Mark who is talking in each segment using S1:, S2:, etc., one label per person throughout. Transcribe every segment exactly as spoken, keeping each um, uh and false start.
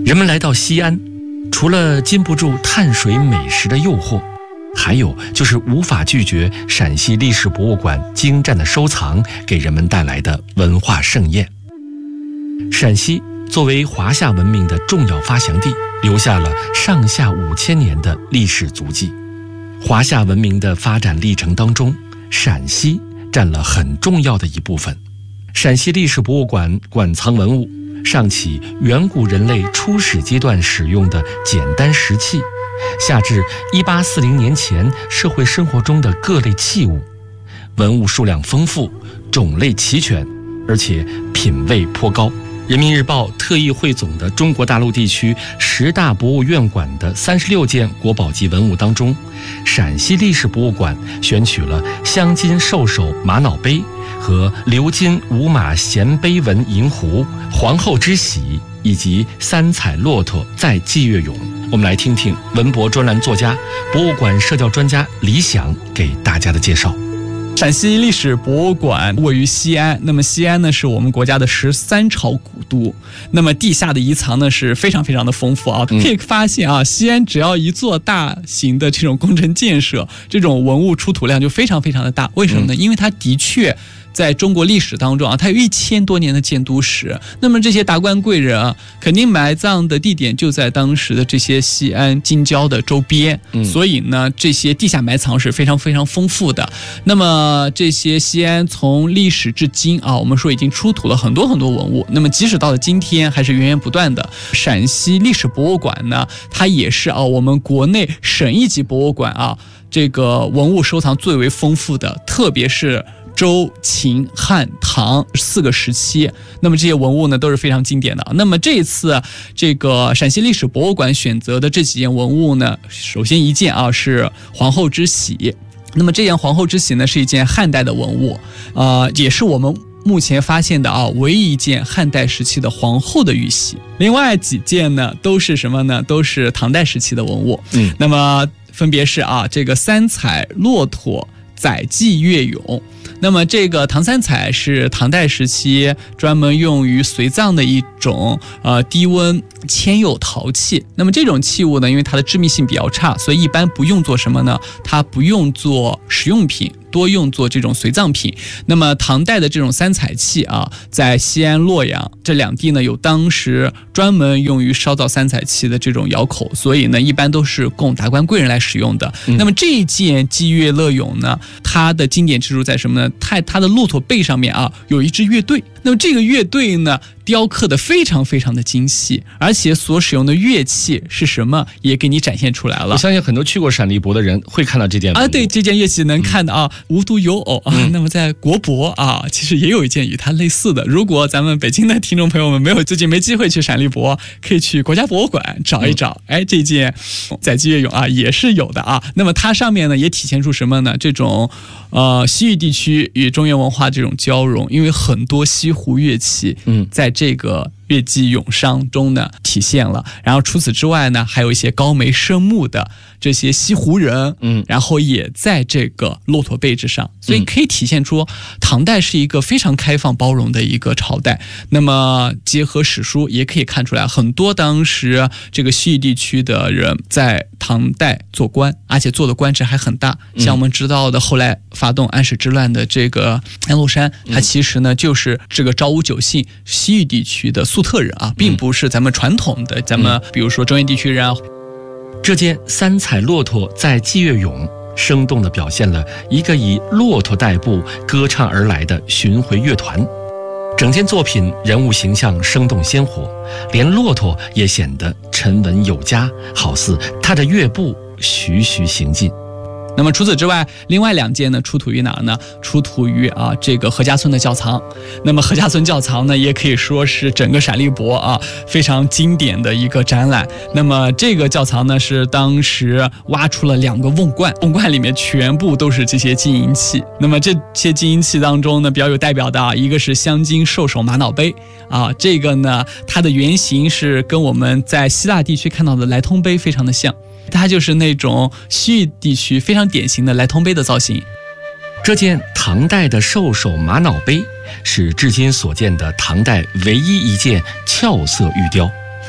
S1: 人们来到西安，除了禁不住碳水美食的诱惑，还有就是无法拒绝陕西历史博物馆精湛的收藏给人们带来的文化盛宴。陕西作为华夏文明的重要发祥地，留下了上下五千年的历史足迹。华夏文明的发展历程当中，陕西占了很重要的一部分。陕西历史博物馆馆藏文物上起远古人类初始阶段使用的简单石器，下至一八四零年前社会生活中的各类器物，文物数量丰富，种类齐全，而且品位颇高。人民日报特意汇总的中国大陆地区十大博物院馆的三十六件国宝级文物当中，陕西历史博物馆选取了镶金兽首玛瑙杯和鎏金五马衔杯纹银壶、皇后之玺以及三彩骆驼在霁月俑。我们来听听文博专栏作家、博物馆社教专家李想给大家的介绍。
S2: 陕西历史博物馆位于西安，那么西安呢是我们国家的十三朝古都，那么地下的遗藏呢是非常非常的丰富啊。可以发现啊，西安只要一座大型的这种工程建设，这种文物出土量就非常非常的大。为什么呢？因为它的确在中国历史当中啊，它有一千多年的建都史，那么这些达官贵人啊，肯定埋葬的地点就在当时的这些西安近郊的周边，嗯、所以呢，这些地下埋藏是非常非常丰富的。那么这些西安从历史至今啊，我们说已经出土了很多很多文物，那么即使到了今天，还是源源不断的。陕西历史博物馆呢，它也是啊，我们国内省一级博物馆啊，这个文物收藏最为丰富的，特别是周、秦、汉、唐四个时期，那么这些文物呢都是非常经典的。那么这一次这个陕西历史博物馆选择的这几件文物呢，首先一件啊是皇后之玺。那么这件皇后之玺呢是一件汉代的文物，呃，也是我们目前发现的啊唯一一件汉代时期的皇后的玉玺。另外几件呢都是什么呢？都是唐代时期的文物。嗯，那么分别是啊这个三彩骆驼载霁月俑。那么这个唐三彩是唐代时期专门用于随葬的一种呃低温铅釉陶器。那么这种器物呢，因为它的致密性比较差，所以一般不用做什么呢？它不用做食用品，多用作这种随葬品。那么唐代的这种三彩器啊，在西安、洛阳这两地呢，有当时专门用于烧造三彩器的这种窑口，所以呢，一般都是供达官贵人来使用的。嗯、那么这一件霁月乐俑呢，它的经典之处在什么呢？它它的骆驼背上面啊，有一支乐队。那么这个乐队呢，雕刻的非常非常的精细，而且所使用的乐器是什么也给你展现出来了。
S1: 我相信很多去过陕历博的人会看到这件
S2: 啊，对，这件乐器能看的啊，无独有偶啊。嗯、那么在国博啊，其实也有一件与它类似的。如果咱们北京的听众朋友们没有最近没机会去陕历博，可以去国家博物馆找一找。嗯、哎，这件载霁月俑啊也是有的啊。那么它上面呢也体现出什么呢？这种呃西域地区与中原文化这种交融，因为很多西湖乐器嗯在这个乐霁俑上中呢体现了。然后除此之外呢，还有一些高眉深目的这些西湖人，嗯，然后也在这个骆驼背之上，所以可以体现出唐代是一个非常开放包容的一个朝代。那么结合史书也可以看出来，很多当时这个西域地区的人在唐代做官，而且做的官职还很大。像我们知道的后来发动安史之乱的这个安禄山，他其实呢就是这个昭武九姓西域地区的粟特人啊，并不是咱们传统的咱们比如说中原地区人啊。
S1: 这件三彩骆驼载霁月俑生动地表现了一个以骆驼代步歌唱而来的巡回乐团。整件作品人物形象生动鲜活，连骆驼也显得沉稳有加，好似踏着乐步徐徐行进。
S2: 那么除此之外，另外两件呢出土于哪儿呢？出土于啊这个何家村的窖藏。那么何家村窖藏呢，也可以说是整个陕历博啊非常经典的一个展览。那么这个窖藏呢，是当时挖出了两个瓮罐，瓮罐里面全部都是这些金银器。那么这些金银器当中呢，比较有代表的啊，一个是镶金兽首玛瑙杯啊，这个呢它的原型是跟我们在希腊地区看到的莱通杯非常的像。它就是那种西域地区非常典型的莱通杯的造型。
S1: 这件唐代的兽首玛瑙杯是至今所见的唐代唯一一件俏色玉雕，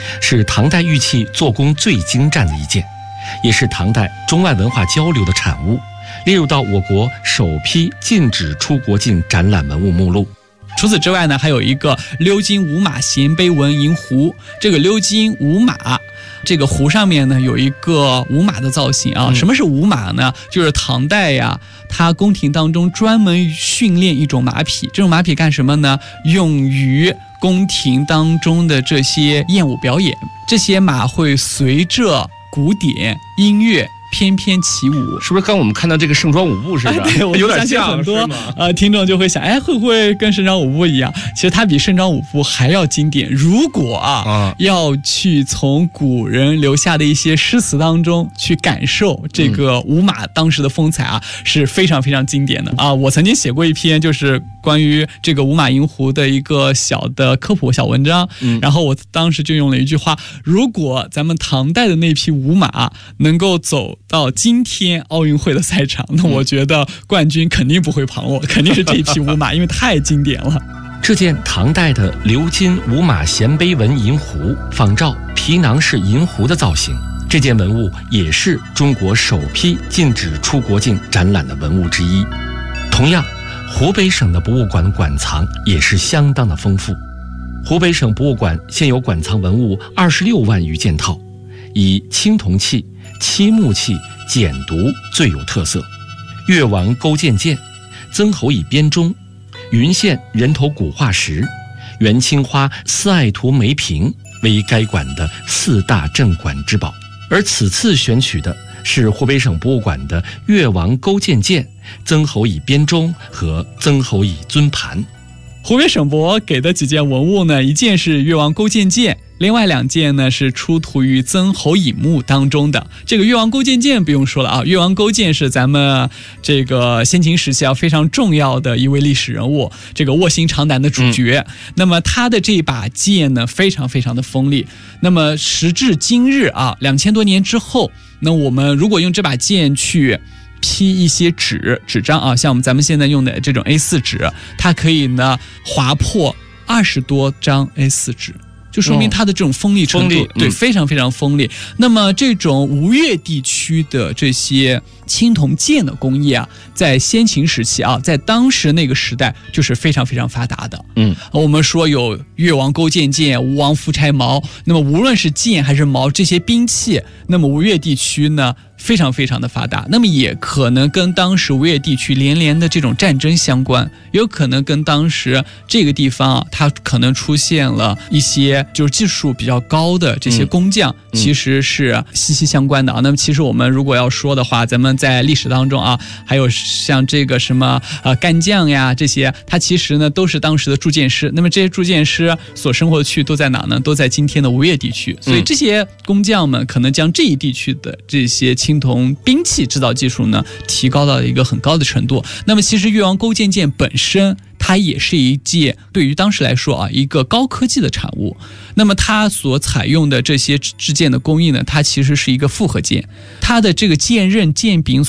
S1: 是唐代玉器做工最精湛的一件，也是唐代中外文化交流的产物，列入到我国首批禁止出国境展览文物目录。
S2: 除此之外呢，还有一个鎏金五马衔杯纹银壶。这个鎏金五马，这个壶上面呢有一个五马的造型啊。嗯、什么是五马呢？就是唐代呀，它宫廷当中专门训练一种马匹，这种马匹干什么呢？用于宫廷当中的这些艳舞表演，这些马会随着古典音乐翩翩起舞，
S1: 是不是跟我们看到这个盛装舞步似的？
S2: 哎、对，我
S1: 有点像。
S2: 很多呃听众就会想，哎，会不会跟盛装舞步一样？其实它比盛装舞步还要经典。如果啊，啊要去从古人留下的一些诗词当中去感受这个舞马当时的风采啊，嗯、是非常非常经典的啊。我曾经写过一篇就是关于这个五马银壶的一个小的科普小文章，嗯、然后我当时就用了一句话：如果咱们唐代的那匹舞马能够走到今天奥运会的赛场，那我觉得冠军肯定不会旁落，肯定是这匹舞马，因为太经典了。
S1: 这件唐代的鎏金五马衔杯纹银壶，仿照皮囊式银壶的造型，这件文物也是中国首批禁止出国境展览的文物之一。同样，湖北省的博物馆馆藏也是相当的丰富。湖北省博物馆现有馆藏文物二十六万余件套，以青铜器、漆木器、简牍最有特色。越王勾践剑、曾侯乙编钟、云县人头骨化石、元青花四爱图梅瓶为该馆的四大镇馆之宝。而此次选取的是湖北省博物馆的越王勾践剑、曾侯乙编钟和曾侯乙尊盘。
S2: 湖北省博给的几件文物呢，一件是越王勾践剑，另外两件呢是出土于曾侯乙墓当中的。这个越王勾践剑不用说了啊，越王勾践是咱们这个先秦时期啊非常重要的一位历史人物，这个卧薪尝胆的主角。嗯、那么他的这把剑呢，非常非常的锋利。那么时至今日啊，两千多年之后，那我们如果用这把剑去批一些纸纸张啊，像我们咱们现在用的这种 A 四 纸，它可以呢划破二十多张 A 四 纸。就说明它的这种锋利程度，
S1: 哦、
S2: 对、
S1: 嗯，
S2: 非常非常锋利。那么这种吴越地区的这些青铜剑的工艺啊，在先秦时期啊，在当时那个时代就是非常非常发达的。
S1: 嗯，
S2: 我们说有越王勾践剑、吴王夫差矛，那么无论是剑还是矛这些兵器，那么吴越地区呢非常非常的发达。那么也可能跟当时吴越地区连连的这种战争相关，有可能跟当时这个地方啊，它可能出现了一些就是技术比较高的这些工匠，嗯、其实是息息相关的啊。那么其实我们如果要说的话，咱们在历史当中啊，还有像这个什么呃干将呀这些，它其实呢都是当时的铸剑师。那么这些铸剑师所生活的区域都在哪呢？都在今天的吴越地区。所以这些工匠们可能将这一地区的这些青铜兵器制造技术呢提高到一个很高的程度。那么其实越王勾践剑本身，它也是一件对于当时来说啊一个高科技的产物。那么它所采用的这些制剑的工艺呢，它其实是一个复合剑，它的这个剑刃剑柄